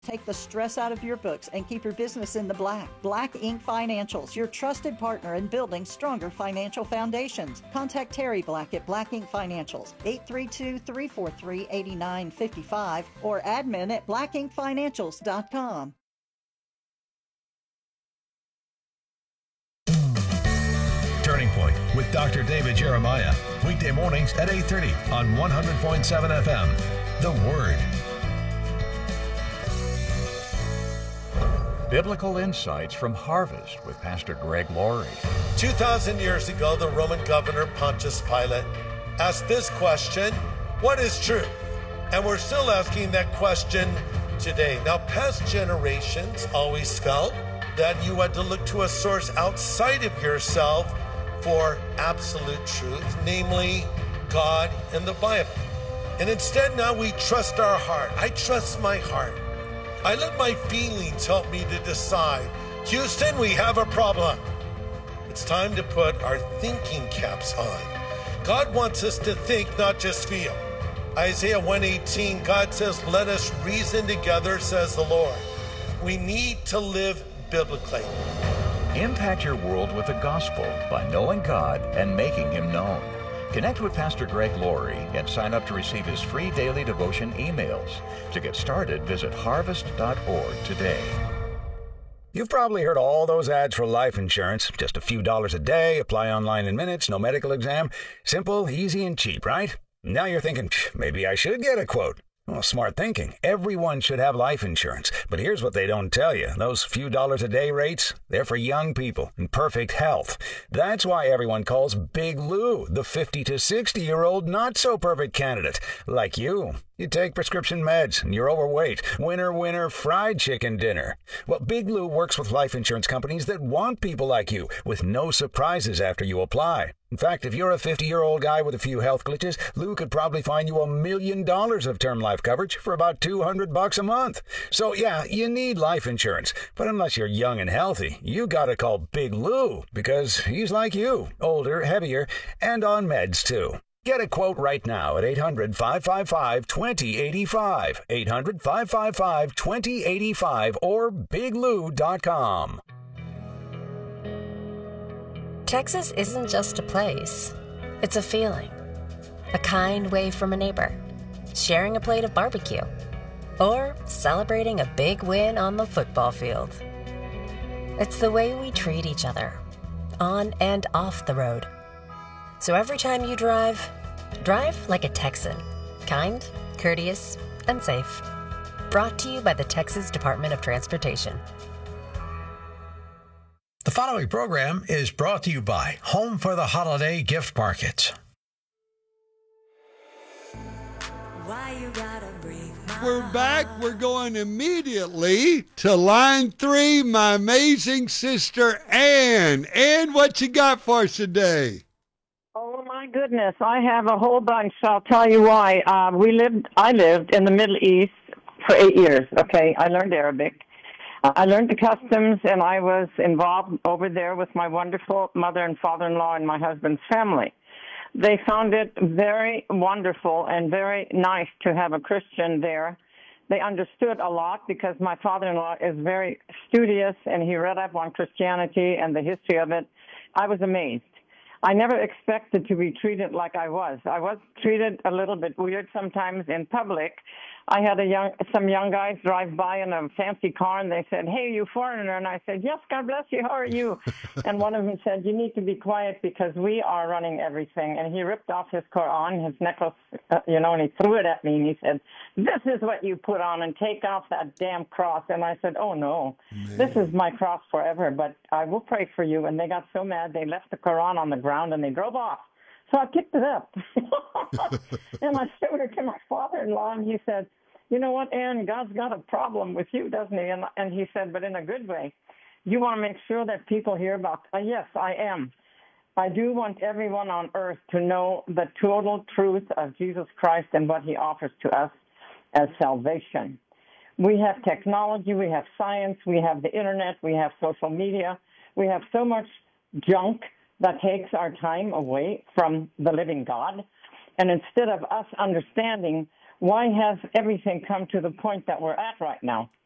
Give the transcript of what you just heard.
Take the stress out of your books and keep your business in the black. Black Ink Financials, your trusted partner in building stronger financial foundations. Contact Terry Black at Black Ink Financials, 832-343-8955 or admin at blackinkfinancials.com. Turning Point with Dr. David Jeremiah. Weekday mornings at 8:30 on 100.7 FM. The Word. Biblical Insights from Harvest with Pastor Greg Laurie. 2,000 years ago, the Roman governor Pontius Pilate asked this question: what is truth? And we're still asking that question today. Now, past generations always felt that you had to look to a source outside of yourself for absolute truth, namely God and the Bible. And instead now we trust our heart. I trust my heart. I let my feelings help me to decide. Houston, we have a problem. It's time to put our thinking caps on. God wants us to think, not just feel. Isaiah 1:18, God says, let us reason together, says the Lord. We need to live biblically. Impact your world with the gospel by knowing God and making Him known. Connect with Pastor Greg Laurie and sign up to receive his free daily devotion emails. To get started, visit harvest.org today. You've probably heard all those ads for life insurance. Just a few dollars a day, apply online in minutes, no medical exam. Simple, easy, and cheap, right? Now you're thinking, maybe I should get a quote. Well, smart thinking. Everyone should have life insurance. But here's what they don't tell you. Those few dollars a day rates, they're for young people in perfect health. That's why everyone calls Big Lou the 50 to 60-year-old not-so-perfect candidate. Like you. You take prescription meds and you're overweight. Winner, winner, fried chicken dinner. Well, Big Lou works with life insurance companies that want people like you with no surprises after you apply. In fact, if you're a 50-year-old guy with a few health glitches, Lou could probably find you $1 million of term life coverage for about $200 a month. So yeah, you need life insurance. But unless you're young and healthy, you gotta call Big Lou because he's like you, older, heavier, and on meds too. Get a quote right now at 800-555-2085, 800-555-2085, or biglou.com. Texas isn't just a place. It's a feeling. A kind wave from a neighbor, sharing a plate of barbecue, or celebrating a big win on the football field. It's the way we treat each other, on and off the road. So every time you drive like a Texan. Kind, courteous, and safe. Brought to you by the Texas Department of Transportation. The following program is brought to you by Home for the Holiday Gift Markets. We're back. We're going immediately to line 3, my amazing sister, Ann. Ann, what you got for us today? Oh, my goodness. I have a whole bunch. I'll tell you why. I lived in the Middle East for 8 years, okay? I learned Arabic. I learned the customs, and I was involved over there with my wonderful mother and father-in-law and my husband's family. They found it very wonderful and very nice to have a Christian there. They understood a lot because my father-in-law is very studious, and he read up on Christianity and the history of it. I was amazed. I never expected to be treated like I was. I was treated a little bit weird sometimes in public. I had some young guys drive by in a fancy car, and they said, "Hey, you foreigner?" And I said, "Yes, God bless you. How are you?" And one of them said, "You need to be quiet because we are running everything." And he ripped off his Quran, his necklace, and he threw it at me, and he said, "This is what you put on, and take off that damn cross." And I said, "Oh, no, This is my cross forever, but I will pray for you." And they got so mad, they left the Quran on the ground, and they drove off. So I picked it up, and I showed it to my father-in-law, and he said, "You know what, Ann, God's got a problem with you, doesn't he?" And he said, but in a good way. You want to make sure that people hear about, yes, I am. I do want everyone on earth to know the total truth of Jesus Christ and what he offers to us as salvation. We have technology, we have science, we have the internet, we have social media. We have so much junk that takes our time away from the living God. And instead of us understanding why has everything come to the point that we're at right now,